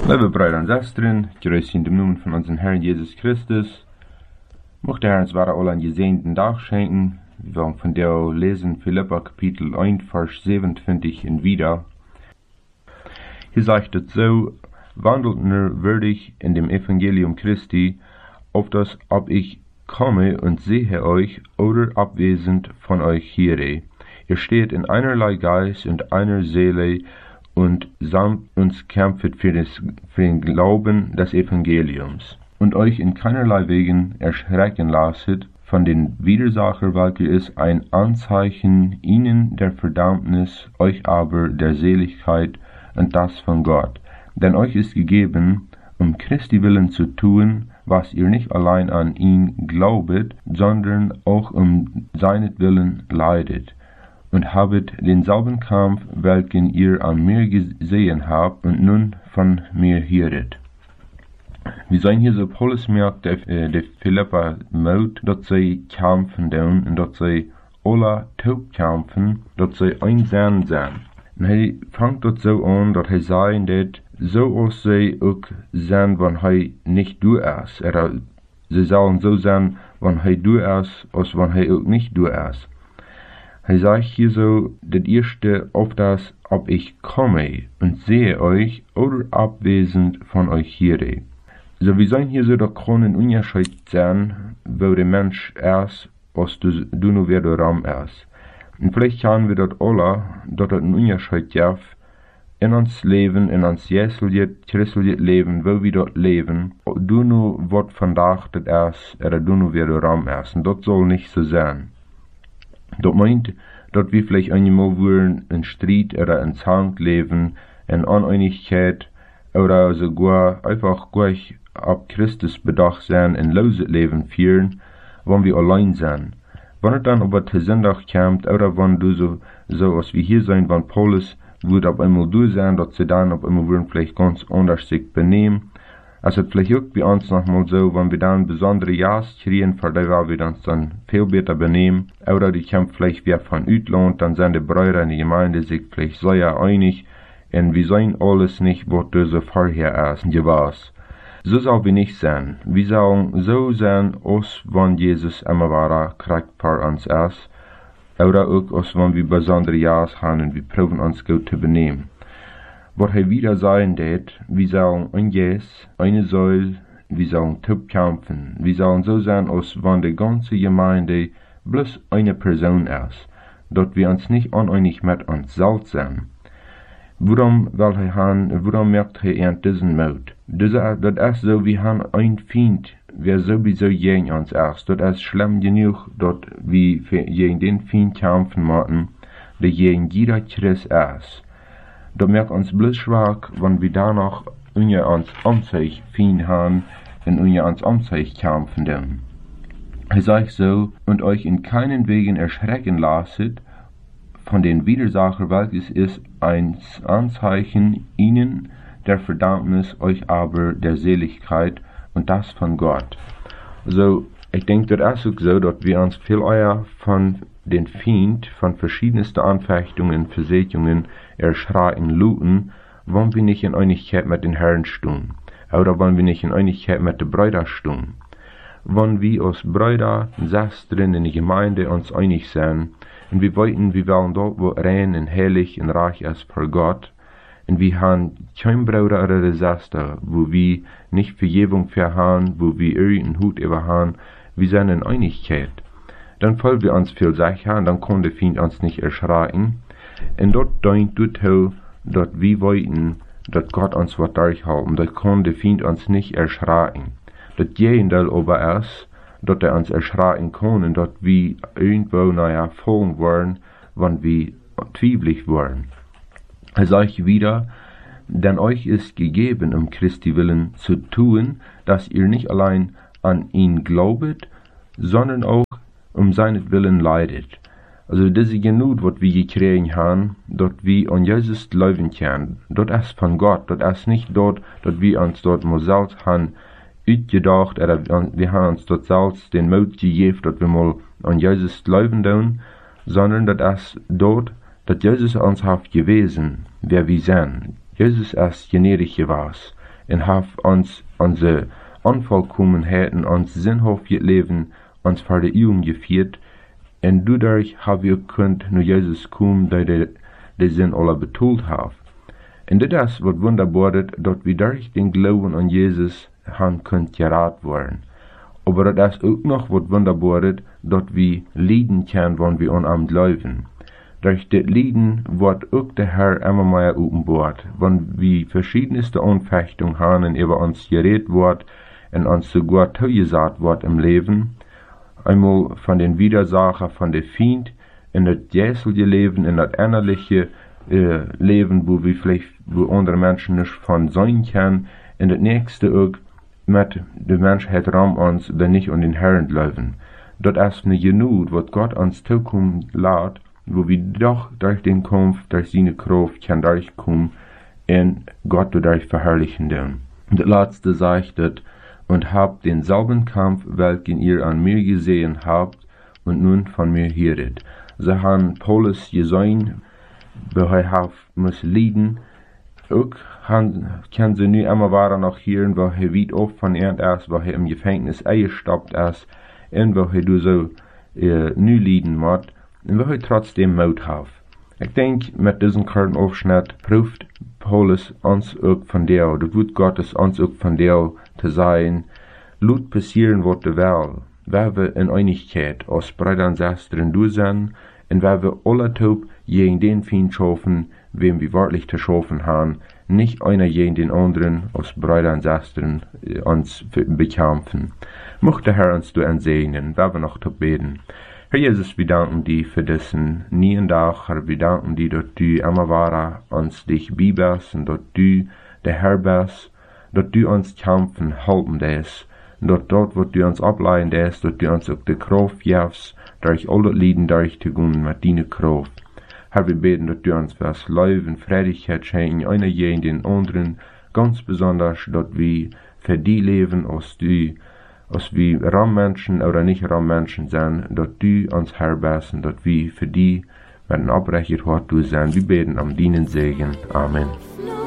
Liebe Brüder und Schwestern, grüß in dem Namen von unserem Herrn Jesus Christus. Möchte der Herr uns wahre alle einen gesegneten Tag schenken. Wir wollen von der lesen Philippa Kapitel 1, Vers 27 in wieder. Hier sagt es so: Wandelt nur würdig in dem Evangelium Christi, auf das ob ich komme und sehe euch oder abwesend von euch hiere. Ihr steht in einerlei Geist und einer Seele und samt uns kämpft für den Glauben des Evangeliums und euch in keinerlei Wegen erschrecken lasset von den Widersacher, welcher ist ein Anzeichen ihnen der Verdammnis, euch aber der Seligkeit und das von Gott. Denn euch ist gegeben, um Christi willen zu tun, was ihr nicht allein an ihn glaubet, sondern auch um seinetwillen leidet. Und habet denselben Kampf, welchen ihr an mir gesehen habt und nun von mir höret. Wir sehen hier so, Paulus merkt der Philippa Mut, dass sie kämpfen und dass sie alle taub kämpfen, dass sie einsam sind. Und er fängt dort so an, dass er sagt, dass so als sie auch sind, wenn er nicht du ist. Sie sollen so sein, wenn er du ist, als wenn er auch nicht du ist. Er sagt hier so, das erste auf das, ob ich komme und sehe euch oder abwesend von euch hiere. So, wir sehen hier so, da kann ein Unterschied sein, wo der Mensch ist, als du nur wer der Raum ist. Und vielleicht können wir das alle, dass das ein Unterschied gibt, in uns Leben, in uns christliches Leben, wo wir dort leben, du nur was von Tag das ist, oder du nur wer der Raum ist. Und das soll nicht so sein. Das meint, dass wir vielleicht einmal wollen in Streit oder in Zank leben, in Uneinigkeit oder sogar einfach gleich ab Christus bedacht sein, in loses Leben führen, wenn wir allein sind. Wenn es dann aber zu Sonntag kommt, oder wenn du so als wir hier sein, wenn Paulus wird auf einmal du sein, dass sie dann auf einmal würden vielleicht ganz anders sich benehmen. Also vielleicht auch bei uns nochmal so, wenn wir dann besondere Ja's kriegen, für die wir uns dann viel besser benehmen. Oder die kommt vielleicht wer von Utland, dann sind die Brüder in der Gemeinde sich vielleicht sehr einig. Und wir sehen alles nicht, was du so vorher ist, gewiss. So soll wir nicht sein. Wir sollen so sein, als wenn Jesus immer wahrer Krieg für uns ist. Oder auch, als wenn wir besondere Ja's haben und wir proben uns gut zu benehmen. Was er wieder sagen wird, wir sollen ein Yes, eine Säule, wir sollen taub kämpfen. Wir sollen so sein, als wenn die ganze Gemeinde bloß eine Person ist, dass wir uns nicht uneinig mit uns selbst sind. Warum merkt er diesen Mut? Das ist so, wir haben ein Feind, wer sowieso gegen uns ist. Das ist schlimm genug, dass wir gegen den Feind kämpfen müssen, der gegen jeder Christ ist. Da merkt uns bloß schwach, wenn wir danach uns Anzeig Feind haben und uns Anzeig kämpfen denn. Er sagt so, und euch in keinen Wegen erschrecken lasset von den Widersacher, welches ist ein Anzeichen ihnen der Verdammnis, euch aber der Seligkeit und das von Gott. So, ich denke, das ist auch so, dass wir uns viel eher von den Feind, von verschiedensten Anfechtungen und Versetzungen erschrecken luten, wenn wir nicht in Einigkeit mit den Herren stehen. Oder wenn wir nicht in Einigkeit mit den Brüdern stehen. Wenn wir als Brüder und Schwestern in der Gemeinde uns einig sind, und wir wollen dort, wo rein und heilig und reich ist für Gott, und wir haben kein Bruder oder Schwester, wo wir nicht Vergebung für haben, wo wir irgendeinen Hut über haben, wir sind in Einigkeit. Dann folgen wir uns viel sicher, und dann kann der Feind uns nicht erschrecken. Und dort denkt du, dass wir wollen, dass Gott uns was durchhalten, dann kann der Feind uns nicht erschrecken. Das Gegenteil aber ist, dass er uns erschrecken kann und dass wir irgendwo fallen wollen, wenn wir zweifelig wollen. Er sagt wieder, denn euch ist gegeben, um Christi willen zu tun, dass ihr nicht allein an ihn glaubet, sondern auch um seinetwillen leidet. Also das ist genug, was wir gekriegt haben, dass wir an Jesus glauben können. Das ist von Gott, das ist nicht dort, dass wir uns dort mal selbst haben uitgedacht, oder wir haben uns dort selbst den Mut gegeben, dass wir mal an Jesus glauben tun, sondern das ist dort, dass Jesus uns hat gewesen, wer wir sind. Jesus ist gnädig gewesen. en haf ons onze onvolkomenheden, ons zinhoofd leven, ons voor de eeuwen gevierd, en doordat have je kunt nu Jezus komen, dat de zin alle betoeld heeft. En dit is wat wunderbaar dat we durch den Glauben an Jesus han kunt geraad worden. Aber das is ook nog wat wunderbaar dat we lijden können, wanneer we aan hem geloven. Durch dit lijden wordt ook de Herr immer mehr openbaard, wanneer we verschiedenste Anfechtungen haben en über uns geredet wordt en ons sogar toegesagt wordt im Leben. Einmal von den Widersacher, von der Feind, in das jährliche Leben, in das innerliche Leben, wo andere Menschen nicht von sein können, in das nächste auch mit der Menschheit Raum uns, der nicht an den Herrn laufen. Dort ist nicht genug, was Gott uns zukommen lässt, wo wir doch durch den Kampf, durch seine Kraft, kann durchkommen und Gott dadurch verherrlichen dürfen. Und das letzte sagt, und habt denselben Kampf, welchen ihr an mir gesehen habt und nun von mir höret. Sie haben Paulus gesehen, wo er muss leiden. Auch kann sie nu immer weiter noch hören, wo er weit oft von er ist, wo er im Gefängnis eingestoppt ist, und wo er so nu leiden muss, und wo er trotzdem Mut hat. Ich denke, mit diesem kleinen Aufschnitt prüft Paulus uns auch von der, das wird Gottes uns auch von der zu sein, lut passieren wird der Welt, weil wir in Einigkeit als Brüder und Schwestern du sind, und weil wir alle taub gegen den Feind schaffen, wem wir wirklich zu schaffen haben, nicht einer gegen den anderen als Brüder und Schwestern uns bekämpfen. Möchte der Herr uns du ansehen, weil wir noch zu beten. Herr Jesus, wir danken dir für diesen neuen Tag, Herr, wir danken dir, dass du immer weiter uns dich bibelst und dass du der Herr bist, dass du uns kämpfen halten lässt, und dass dort, wo du uns ableiten lässt, dass du uns auch die Kraft gibst, durch all das Leiden durchzugehen mit deiner Kraft. Herr, wir beten, dass du uns was Leben, Freudigkeit schenken, einer gegen den anderen, ganz besonders, dass wir für die leben, als wir Raummenschen oder nicht Raummenschen sind, dass du uns Herr bist und dass wir für die mit einem Abbrecher hart du sein. Wir beten am Dienen Segen. Amen.